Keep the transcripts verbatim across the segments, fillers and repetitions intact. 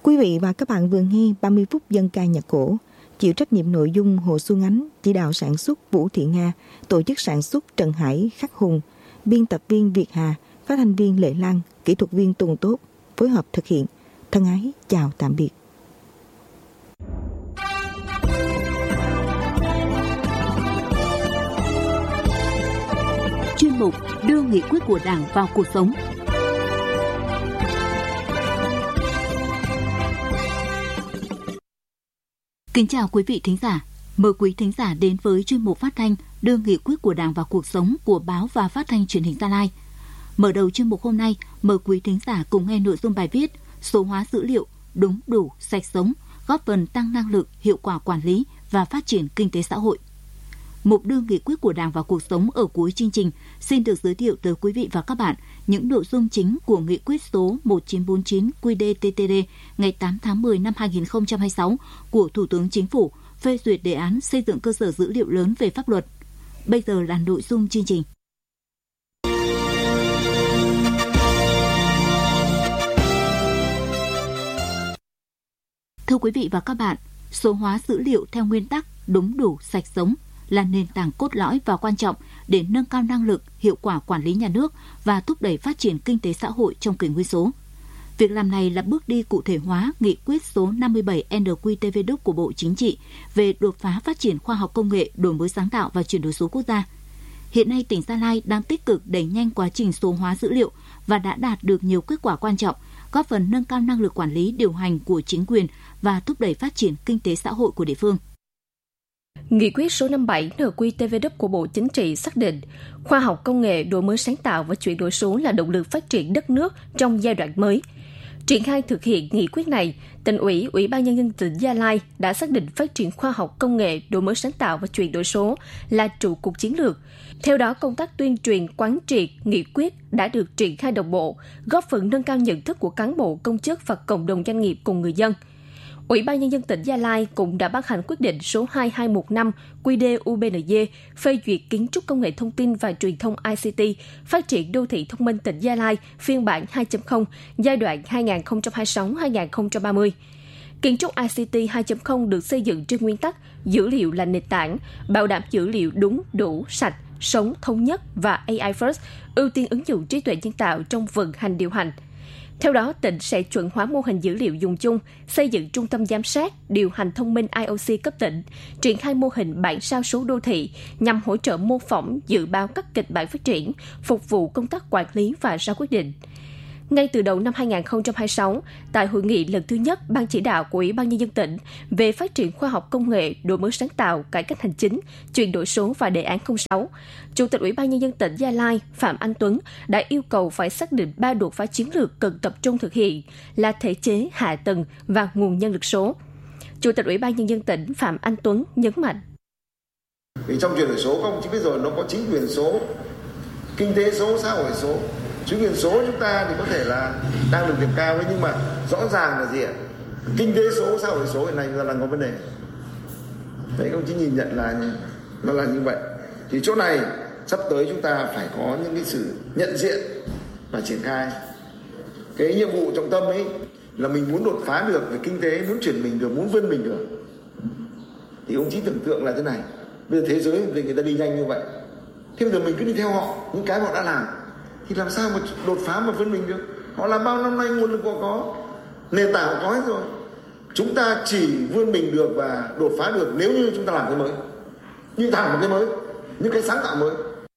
Quý vị và các bạn vừa nghe ba mươi phút dân ca nhạc cổ, chịu trách nhiệm nội dung Hồ Xuân Ánh, chỉ đạo sản xuất Vũ Thị Nga, tổ chức sản xuất Trần Hải, Khắc Hùng, biên tập viên Việt Hà, phát thanh viên Lệ Lan, kỹ thuật viên Tùng Tốt, phối hợp thực hiện. Thân ái, chào tạm biệt. Chuyên mục đưa nghị quyết của Đảng vào cuộc sống. Kính chào quý vị thính giả. Mời quý thính giả đến với chuyên mục phát thanh đưa nghị quyết của Đảng vào cuộc sống của báo và phát thanh truyền hình Gia Lai. Mở đầu chuyên mục hôm nay, mời quý thính giả cùng nghe nội dung bài viết Số hóa dữ liệu đúng đủ sạch sống, góp phần tăng năng lực, hiệu quả quản lý và phát triển kinh tế xã hội. Mục đưa nghị quyết của Đảng vào cuộc sống ở cuối chương trình xin được giới thiệu tới quý vị và các bạn những nội dung chính của nghị quyết số một nghìn chín trăm bốn mươi chín quy đê tê tê đê ngày tám tháng mười năm hai nghìn không trăm hai mươi sáu của Thủ tướng Chính phủ phê duyệt đề án xây dựng cơ sở dữ liệu lớn về pháp luật. Bây giờ là nội dung chương trình. Thưa quý vị và các bạn, số hóa dữ liệu theo nguyên tắc đúng đủ sạch sống là nền tảng cốt lõi và quan trọng để nâng cao năng lực, hiệu quả quản lý nhà nước và thúc đẩy phát triển kinh tế xã hội trong kỷ nguyên số. Việc làm này là bước đi cụ thể hóa nghị quyết số năm mươi bảy en quy tê vê đúc của Bộ Chính trị về đột phá phát triển khoa học công nghệ, đổi mới sáng tạo và chuyển đổi số quốc gia. Hiện nay, tỉnh Gia Lai đang tích cực đẩy nhanh quá trình số hóa dữ liệu và đã đạt được nhiều kết quả quan trọng, góp phần nâng cao năng lực quản lý điều hành của chính quyền và thúc đẩy phát triển kinh tế xã hội của địa phương. Nghị quyết số năm mươi bảy en quy tê vê đúc của Bộ Chính trị xác định khoa học công nghệ, đổi mới sáng tạo và chuyển đổi số là động lực phát triển đất nước trong giai đoạn mới. Triển khai thực hiện nghị quyết này, Tỉnh ủy, Ủy ban Nhân dân tỉnh Gia Lai đã xác định phát triển khoa học công nghệ, đổi mới sáng tạo và chuyển đổi số là trụ cột chiến lược. Theo đó, công tác tuyên truyền quán triệt nghị quyết đã được triển khai đồng bộ, góp phần nâng cao nhận thức của cán bộ, công chức và cộng đồng doanh nghiệp cùng người dân. Ủy ban Nhân dân tỉnh Gia Lai cũng đã ban hành quyết định số hai hai một năm quy đê u bê en giê phê duyệt kiến trúc công nghệ thông tin và truyền thông I C T, phát triển đô thị thông minh tỉnh Gia Lai phiên bản hai chấm không giai đoạn hai nghìn không trăm hai mươi sáu đến hai nghìn không trăm ba mươi. Kiến trúc I C T hai chấm không được xây dựng trên nguyên tắc dữ liệu là nền tảng, bảo đảm dữ liệu đúng, đủ, sạch, sống, thống nhất và A I first, ưu tiên ứng dụng trí tuệ nhân tạo trong vận hành điều hành. Theo đó, tỉnh sẽ chuẩn hóa mô hình dữ liệu dùng chung, xây dựng trung tâm giám sát, điều hành thông minh I O C cấp tỉnh, triển khai mô hình bản sao số đô thị nhằm hỗ trợ mô phỏng, dự báo các kịch bản phát triển, phục vụ công tác quản lý và ra quyết định. Ngay từ đầu năm hai nghìn không trăm hai mươi sáu, tại hội nghị lần thứ nhất Ban chỉ đạo của Ủy ban Nhân dân tỉnh về phát triển khoa học công nghệ, đổi mới sáng tạo, cải cách hành chính, chuyển đổi số và đề án không sáu, Chủ tịch Ủy ban Nhân dân tỉnh Gia Lai Phạm Anh Tuấn đã yêu cầu phải xác định ba đột phá chiến lược cần tập trung thực hiện là thể chế, hạ tầng và nguồn nhân lực số. Chủ tịch Ủy ban Nhân dân tỉnh Phạm Anh Tuấn nhấn mạnh. Vì trong chuyển đổi số, các ông chí biết rồi, nó có chính quyền số, kinh tế số, xã hội số. Chính quyền số chúng ta thì có thể là đang được điểm cao ấy, nhưng mà rõ ràng là gì ạ? Kinh tế số, xã hội số hiện nay là có vấn đề. Đấy, các ông chí nhìn nhận là nó là như vậy. Thì chỗ này sắp tới chúng ta phải có những cái sự nhận diện và triển khai. Cái nhiệm vụ trọng tâm ấy là mình muốn đột phá được về kinh tế, muốn chuyển mình được, muốn vươn mình được. Thì ông chí tưởng tượng là thế này. Bây giờ thế giới thì người ta đi nhanh như vậy. Thế bây giờ mình cứ đi theo họ, những cái họ đã làm. Thì làm sao mà đột phá mà vươn mình được? Họ làm bao năm nay nguồn lực họ có, nền tảng họ có hết rồi. Chúng ta chỉ vươn mình được và đột phá được nếu như chúng ta làm cái mới, đi thẳng một cái mới, những cái sáng tạo mới.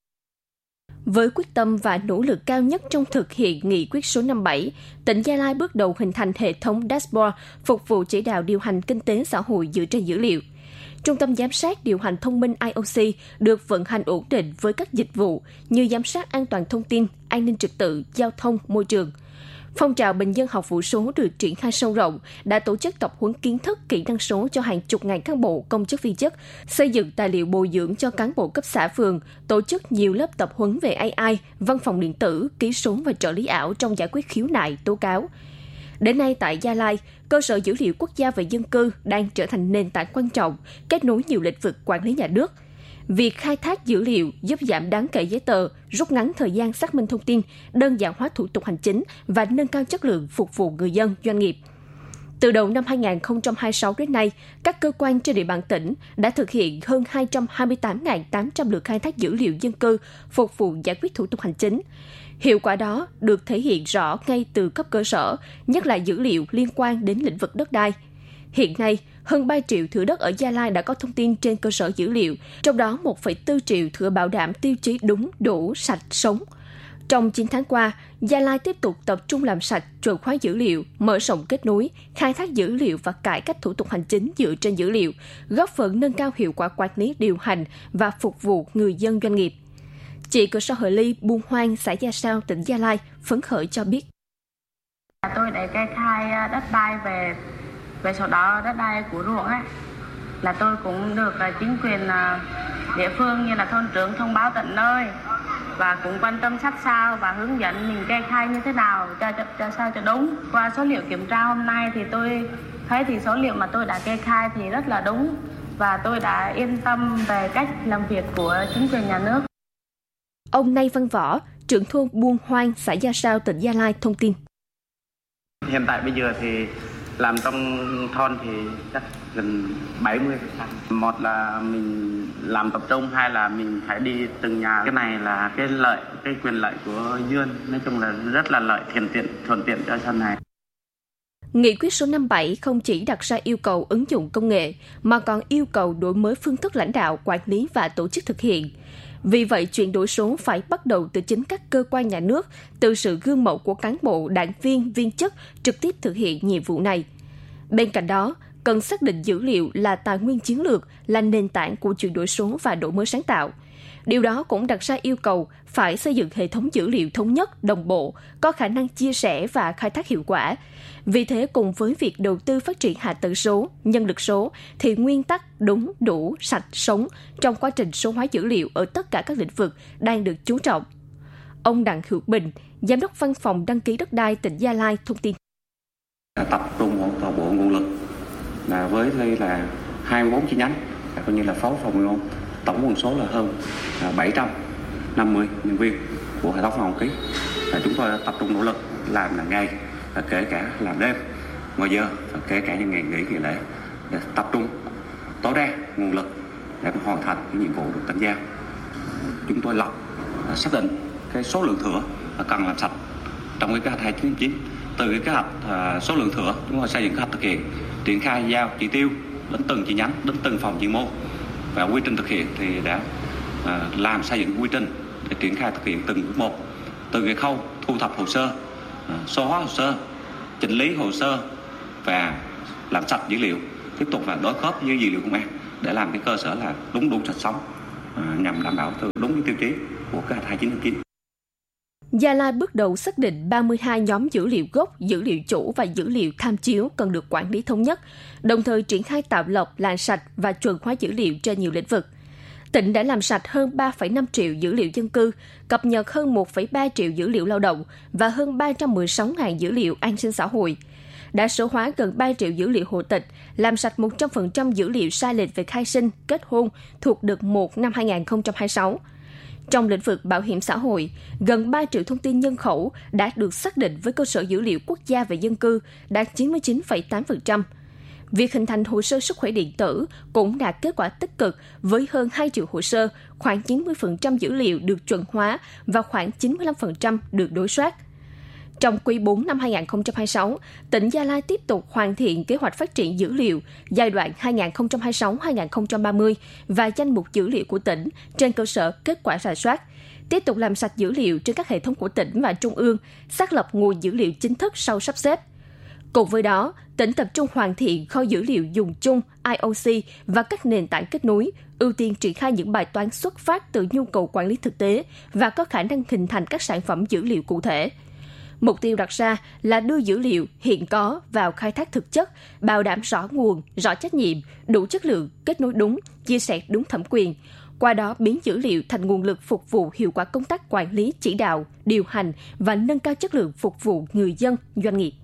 Với quyết tâm và nỗ lực cao nhất trong thực hiện nghị quyết số năm mươi bảy, tỉnh Gia Lai bước đầu hình thành hệ thống dashboard phục vụ chỉ đạo điều hành kinh tế xã hội dựa trên dữ liệu. Trung tâm giám sát điều hành thông minh I O C được vận hành ổn định với các dịch vụ như giám sát an toàn thông tin, an ninh trật tự, giao thông, môi trường. Phong trào bình dân học vụ số được triển khai sâu rộng, đã tổ chức tập huấn kiến thức, kỹ năng số cho hàng chục ngàn cán bộ, công chức viên chức, xây dựng tài liệu bồi dưỡng cho cán bộ cấp xã phường, tổ chức nhiều lớp tập huấn về A I, văn phòng điện tử, ký số và trợ lý ảo trong giải quyết khiếu nại, tố cáo. Đến nay tại Gia Lai, cơ sở dữ liệu quốc gia về dân cư đang trở thành nền tảng quan trọng, kết nối nhiều lĩnh vực quản lý nhà nước. Việc khai thác dữ liệu giúp giảm đáng kể giấy tờ, rút ngắn thời gian xác minh thông tin, đơn giản hóa thủ tục hành chính và nâng cao chất lượng phục vụ người dân, doanh nghiệp. Từ đầu năm hai không hai sáu đến nay, các cơ quan trên địa bàn tỉnh đã thực hiện hơn hai trăm hai mươi tám nghìn tám trăm lượt khai thác dữ liệu dân cư phục vụ giải quyết thủ tục hành chính. Hiệu quả đó được thể hiện rõ ngay từ cấp cơ sở, nhất là dữ liệu liên quan đến lĩnh vực đất đai. Hiện nay, hơn ba triệu thửa đất ở Gia Lai đã có thông tin trên cơ sở dữ liệu, trong đó một phẩy bốn triệu thửa bảo đảm tiêu chí đúng, đủ, sạch, sống. Trong chín tháng qua, Gia Lai tiếp tục tập trung làm sạch, chuẩn hóa dữ liệu, mở rộng kết nối, khai thác dữ liệu và cải cách thủ tục hành chính dựa trên dữ liệu, góp phần nâng cao hiệu quả quản lý điều hành và phục vụ người dân doanh nghiệp. Chị cơ sở Hờ Ly, Buôn Hoang, xã Gia Sao, tỉnh Gia Lai phấn khởi cho biết. Tôi để kê khai đất đai về về sổ đỏ đất đai của ruộng ấy, là tôi cũng được chính quyền địa phương như là thôn trưởng thông báo tận nơi và cũng quan tâm sát sao và hướng dẫn mình kê khai như thế nào cho, cho, cho sao cho đúng. Qua số liệu kiểm tra hôm nay thì tôi thấy thì số liệu mà tôi đã kê khai thì rất là đúng và tôi đã yên tâm về cách làm việc của chính quyền nhà nước. Ông Nay Văn Võ, trưởng thôn Buôn Hoang, xã Gia Sao, tỉnh Gia Lai thông tin. Hiện tại bây giờ thì làm trong thôn thì chắc gần bảy mươi phần trăm. Một là mình làm tập trung, hai là mình phải đi từng nhà. Cái này là cái lợi, cái quyền lợi của dân. Nói chung là rất là lợi, thuận tiện, thuận tiện cho dân này. Nghị quyết số năm mươi bảy không chỉ đặt ra yêu cầu ứng dụng công nghệ, mà còn yêu cầu đổi mới phương thức lãnh đạo, quản lý và tổ chức thực hiện. Vì vậy, chuyển đổi số phải bắt đầu từ chính các cơ quan nhà nước, từ sự gương mẫu của cán bộ, đảng viên, viên chức trực tiếp thực hiện nhiệm vụ này. Bên cạnh đó, cần xác định dữ liệu là tài nguyên chiến lược, là nền tảng của chuyển đổi số và đổi mới sáng tạo. Điều đó cũng đặt ra yêu cầu phải xây dựng hệ thống dữ liệu thống nhất, đồng bộ, có khả năng chia sẻ và khai thác hiệu quả. Vì thế, cùng với việc đầu tư phát triển hạ tầng số, nhân lực số, thì nguyên tắc đúng, đủ, sạch, sống trong quá trình số hóa dữ liệu ở tất cả các lĩnh vực đang được chú trọng. Ông Đặng Hữu Bình, Giám đốc Văn phòng Đăng ký đất đai tỉnh Gia Lai thông tin. Tập trung toàn bộ nguồn lực là với đây là hai mươi bốn chi nhánh, coi như là sáu phòng môn, tổng quân số là hơn bảy trăm năm mươi nhân viên của hệ thống phòng ký. Chúng tôi đã tập trung nỗ lực làm là ngày và kể cả làm đêm, ngoài giờ và kể cả những ngày nghỉ nghỉ lễ để tập trung tối đa nguồn lực để hoàn thành cái nhiệm vụ được đánh giao. Chúng tôi lập xác định cái số lượng thửa cần làm sạch trong cái kế hoạch hai chín chín. Từ cái kế hoạch số lượng thửa, chúng tôi xây dựng kế hoạch thực hiện, triển khai giao chỉ tiêu đến từng chi nhánh, đến từng phòng chuyên môn và quy trình thực hiện thì đã làm xây dựng quy trình để triển khai thực hiện từng bước một, từ cái khâu thu thập hồ sơ, số hóa hồ sơ, chỉnh lý hồ sơ và làm sạch dữ liệu, tiếp tục là đối khớp với dữ liệu công an để làm cái cơ sở là đúng đủ sạch sống, nhằm đảm bảo từ đúng cái tiêu chí của kế hoạch hai chín chín. Gia Lai bước đầu xác định ba mươi hai nhóm dữ liệu gốc, dữ liệu chủ và dữ liệu tham chiếu cần được quản lý thống nhất, đồng thời triển khai tạo lọc, làm sạch và chuẩn hóa dữ liệu trên nhiều lĩnh vực. Tỉnh đã làm sạch hơn ba phẩy năm triệu dữ liệu dân cư, cập nhật hơn một phẩy ba triệu dữ liệu lao động và hơn ba trăm mười sáu nghìn dữ liệu an sinh xã hội. Đã số hóa gần ba triệu dữ liệu hộ tịch, làm sạch một trăm phần trăm dữ liệu sai lệch về khai sinh, kết hôn thuộc đợt một năm hai không hai sáu. Trong lĩnh vực bảo hiểm xã hội, gần ba triệu thông tin nhân khẩu đã được xác định với cơ sở dữ liệu quốc gia về dân cư, đạt chín mươi chín phẩy tám phần trăm. Việc hình thành hồ sơ sức khỏe điện tử cũng đạt kết quả tích cực với hơn hai triệu hồ sơ, khoảng chín mươi phần trăm dữ liệu được chuẩn hóa và khoảng chín mươi lăm phần trăm được đối soát. Trong quý bốn năm hai không hai sáu, tỉnh Gia Lai tiếp tục hoàn thiện kế hoạch phát triển dữ liệu giai đoạn hai không hai sáu đến hai không ba mươi và danh mục dữ liệu của tỉnh trên cơ sở kết quả rà soát. Tiếp tục làm sạch dữ liệu trên các hệ thống của tỉnh và trung ương, xác lập nguồn dữ liệu chính thức sau sắp xếp. Cùng với đó, tỉnh tập trung hoàn thiện kho dữ liệu dùng chung I O C và các nền tảng kết nối, ưu tiên triển khai những bài toán xuất phát từ nhu cầu quản lý thực tế và có khả năng hình thành các sản phẩm dữ liệu cụ thể. Mục tiêu đặt ra là đưa dữ liệu hiện có vào khai thác thực chất, bảo đảm rõ nguồn, rõ trách nhiệm, đủ chất lượng, kết nối đúng, chia sẻ đúng thẩm quyền. Qua đó biến dữ liệu thành nguồn lực phục vụ hiệu quả công tác quản lý, chỉ đạo, điều hành và nâng cao chất lượng phục vụ người dân, doanh nghiệp.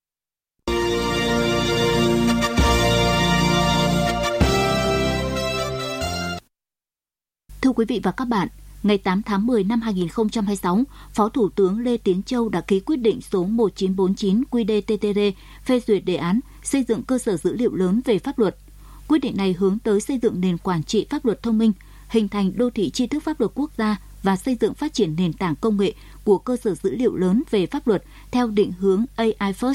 Thưa quý vị và các bạn, ngày tám tháng mười năm hai không hai sáu, Phó Thủ tướng Lê Tiến Châu đã ký quyết định số một chín bốn chín Q D T T R phê duyệt đề án xây dựng cơ sở dữ liệu lớn về pháp luật. Quyết định này hướng tới xây dựng nền quản trị pháp luật thông minh, hình thành đô thị tri thức pháp luật quốc gia và xây dựng phát triển nền tảng công nghệ của cơ sở dữ liệu lớn về pháp luật theo định hướng a i First.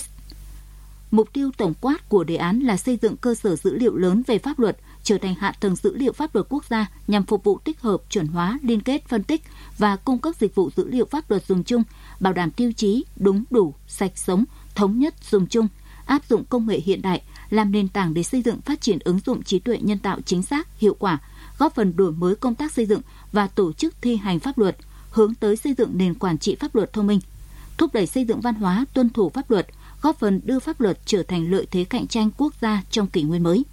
Mục tiêu tổng quát của đề án là xây dựng cơ sở dữ liệu lớn về pháp luật trở thành hạ tầng dữ liệu pháp luật quốc gia nhằm phục vụ tích hợp, chuẩn hóa, liên kết, phân tích và cung cấp dịch vụ dữ liệu pháp luật dùng chung, bảo đảm tiêu chí đúng, đủ, sạch, sống, thống nhất, dùng chung, áp dụng công nghệ hiện đại, làm nền tảng để xây dựng phát triển ứng dụng trí tuệ nhân tạo chính xác, hiệu quả, góp phần đổi mới công tác xây dựng và tổ chức thi hành pháp luật, hướng tới xây dựng nền quản trị pháp luật thông minh, thúc đẩy xây dựng văn hóa tuân thủ pháp luật, góp phần đưa pháp luật trở thành lợi thế cạnh tranh quốc gia trong kỷ nguyên mới.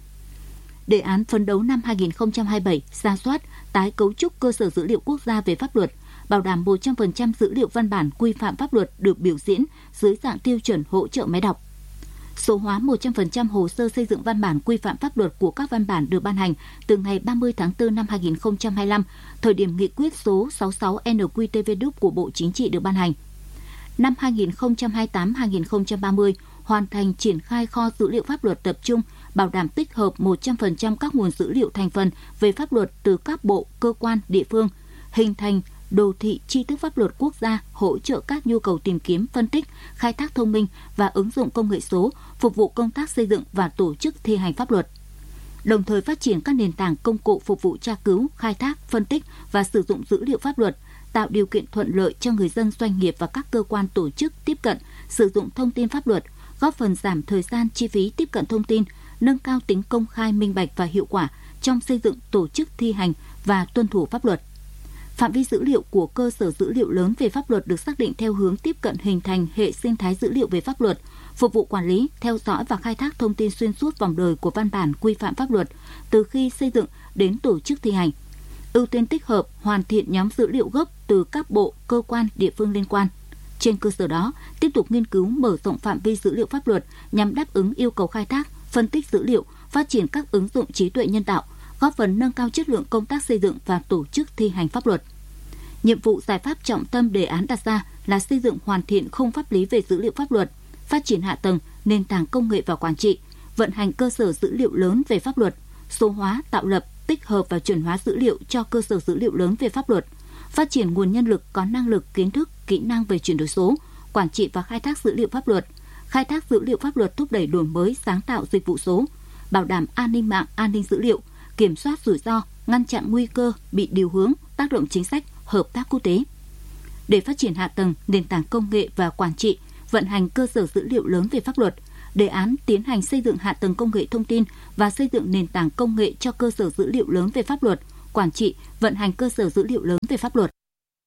Đề án phấn đấu năm hai không hai bảy rà soát, tái cấu trúc cơ sở dữ liệu quốc gia về pháp luật, bảo đảm một trăm phần trăm dữ liệu văn bản quy phạm pháp luật được biểu diễn dưới dạng tiêu chuẩn hỗ trợ máy đọc. Số hóa một trăm phần trăm hồ sơ xây dựng văn bản quy phạm pháp luật của các văn bản được ban hành từ ngày ba mươi tháng tư năm hai nghìn không trăm hai mươi lăm, thời điểm nghị quyết số sáu mươi sáu N Q T V đúc của Bộ Chính trị được ban hành. Năm hai nghìn không trăm hai mươi tám đến hai nghìn không trăm ba mươi, hoàn thành triển khai kho dữ liệu pháp luật tập trung, bảo đảm tích hợp một trăm phần trăm các nguồn dữ liệu thành phần về pháp luật từ các bộ, cơ quan, địa phương, hình thành đô thị tri thức pháp luật quốc gia, hỗ trợ các nhu cầu tìm kiếm, phân tích, khai thác thông minh và ứng dụng công nghệ số, phục vụ công tác xây dựng và tổ chức thi hành pháp luật. Đồng thời phát triển các nền tảng công cụ phục vụ tra cứu, khai thác, phân tích và sử dụng dữ liệu pháp luật, tạo điều kiện thuận lợi cho người dân, doanh nghiệp và các cơ quan tổ chức tiếp cận, sử dụng thông tin pháp luật, góp phần giảm thời gian, chi phí tiếp cận thông tin, nâng cao tính công khai, minh bạch và hiệu quả trong xây dựng, tổ chức thi hành và tuân thủ pháp luật. Phạm vi dữ liệu của cơ sở dữ liệu lớn về pháp luật được xác định theo hướng tiếp cận hình thành hệ sinh thái dữ liệu về pháp luật, phục vụ quản lý, theo dõi và khai thác thông tin xuyên suốt vòng đời của văn bản quy phạm pháp luật từ khi xây dựng đến tổ chức thi hành. Ưu tiên tích hợp, hoàn thiện nhóm dữ liệu gốc từ các bộ, cơ quan, địa phương liên quan. Trên cơ sở đó, tiếp tục nghiên cứu mở rộng phạm vi dữ liệu pháp luật nhằm đáp ứng yêu cầu khai thác, phân tích dữ liệu, phát triển các ứng dụng trí tuệ nhân tạo, góp phần nâng cao chất lượng công tác xây dựng và tổ chức thi hành pháp luật. Nhiệm vụ giải pháp trọng tâm đề án đặt ra là xây dựng hoàn thiện khung pháp lý về dữ liệu pháp luật, phát triển hạ tầng, nền tảng công nghệ và quản trị, vận hành cơ sở dữ liệu lớn về pháp luật, số hóa, tạo lập, tích hợp và chuẩn hóa dữ liệu cho cơ sở dữ liệu lớn về pháp luật, phát triển nguồn nhân lực có năng lực, kiến thức, kỹ năng về chuyển đổi số, quản trị và khai thác dữ liệu pháp luật, khai thác dữ liệu pháp luật thúc đẩy đổi mới, sáng tạo dịch vụ số, bảo đảm an ninh mạng, an ninh dữ liệu, kiểm soát rủi ro, ngăn chặn nguy cơ bị điều hướng, tác động chính sách, hợp tác quốc tế. Để phát triển hạ tầng, nền tảng công nghệ và quản trị, vận hành cơ sở dữ liệu lớn về pháp luật, đề án tiến hành xây dựng hạ tầng công nghệ thông tin và xây dựng nền tảng công nghệ cho cơ sở dữ liệu lớn về pháp luật, quản trị, vận hành cơ sở dữ liệu lớn về pháp luật.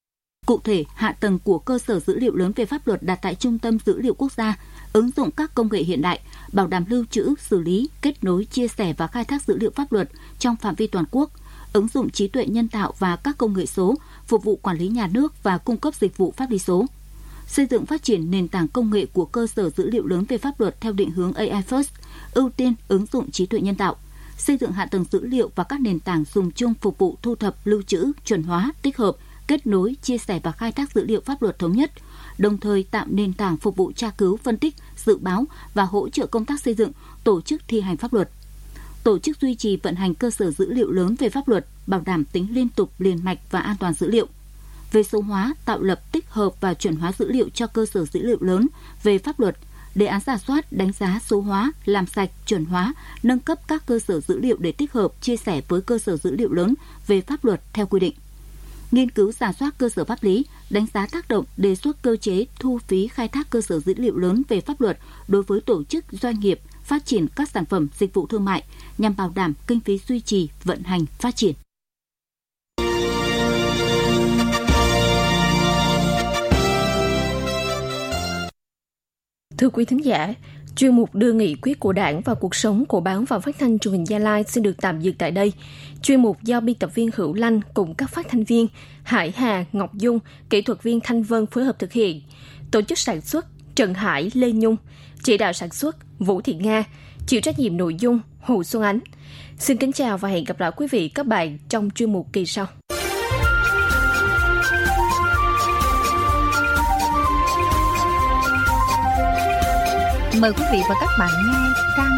Cụ thể, hạ tầng của cơ sở dữ liệu lớn về pháp luật đặt tại Trung tâm Dữ liệu Quốc gia, ứng dụng các công nghệ hiện đại, bảo đảm lưu trữ, xử lý, kết nối, chia sẻ và khai thác dữ liệu pháp luật trong phạm vi toàn quốc, ứng dụng trí tuệ nhân tạo và các công nghệ số, phục vụ quản lý nhà nước và cung cấp dịch vụ pháp lý số. Xây dựng phát triển nền tảng công nghệ của cơ sở dữ liệu lớn về pháp luật theo định hướng a i First, ưu tiên ứng dụng trí tuệ nhân tạo, xây dựng hạ tầng dữ liệu và các nền tảng dùng chung phục vụ thu thập, lưu trữ, chuẩn hóa, tích hợp, kết nối, chia sẻ và khai thác dữ liệu pháp luật thống nhất, đồng thời tạo nền tảng phục vụ tra cứu, phân tích, dự báo và hỗ trợ công tác xây dựng, tổ chức thi hành pháp luật. Tổ chức duy trì vận hành cơ sở dữ liệu lớn về pháp luật, bảo đảm tính liên tục, liền mạch và an toàn dữ liệu. Về số hóa, tạo lập, tích hợp và chuẩn hóa dữ liệu cho cơ sở dữ liệu lớn về pháp luật, đề án rà soát, đánh giá số hóa, làm sạch, chuẩn hóa, nâng cấp các cơ sở dữ liệu để tích hợp, chia sẻ với cơ sở dữ liệu lớn về pháp luật theo quy định. Nghiên cứu rà soát cơ sở pháp lý, đánh giá tác động, đề xuất cơ chế thu phí khai thác cơ sở dữ liệu lớn về pháp luật đối với tổ chức, doanh nghiệp, phát triển các sản phẩm, dịch vụ thương mại nhằm bảo đảm kinh phí duy trì, vận hành, phát triển. Thưa quý thính giả, chuyên mục đưa nghị quyết của Đảng vào cuộc sống của Báo và Phát thanh Truyền hình Gia Lai xin được tạm dừng tại đây. Chuyên mục do biên tập viên Hữu Lanh cùng các phát thanh viên Hải Hà, Ngọc Dung, kỹ thuật viên Thanh Vân phối hợp thực hiện. Tổ chức sản xuất Trần Hải, Lê Nhung, chỉ đạo sản xuất Vũ Thị Nga, chịu trách nhiệm nội dung Hồ Xuân Ánh. Xin kính chào và hẹn gặp lại quý vị các bạn trong chuyên mục kỳ sau. Mời quý vị và các bạn nghe trang